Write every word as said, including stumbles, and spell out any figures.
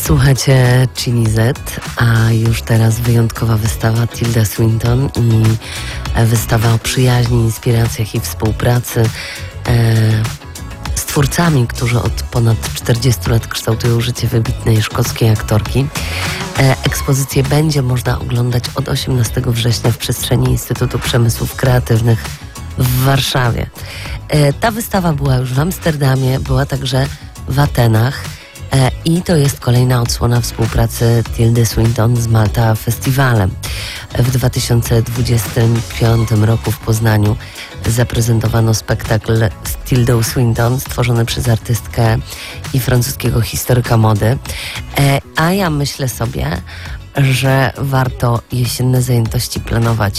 Słuchacie Chili Z, a już teraz wyjątkowa wystawa Tilda Swinton i wystawa o przyjaźni, inspiracjach i współpracy e, z twórcami, którzy od ponad czterdziestu lat kształtują życie wybitnej szkockiej aktorki. E, ekspozycję będzie można oglądać od osiemnastego września w przestrzeni Instytutu Przemysłów Kreatywnych w Warszawie. E, ta wystawa była już w Amsterdamie, była także w Atenach. I to jest kolejna odsłona współpracy Tildy Swinton z Malta Festiwalem. W dwa tysiące dwudziestym piątym roku w Poznaniu zaprezentowano spektakl z Tildą Swinton stworzony przez artystkę i francuskiego historyka mody. A ja myślę sobie, że warto jesienne zajętości planować